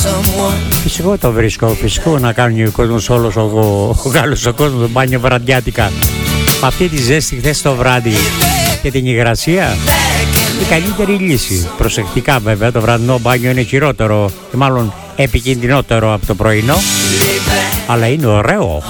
Φυσικό το βρίσκω, φυσικό να κάνει ο κόσμος όλος ο Γάλλος ο κόσμος το μπάνιο βραδιάτικα. Με αυτή τη ζέστη χθες το βράδυ και την υγρασία, η καλύτερη λύση. Προσεκτικά βέβαια, το βραδινό μπάνιο είναι χειρότερο και μάλλον επικινδυνότερο από το πρωινό, αλλά είναι ωραίο.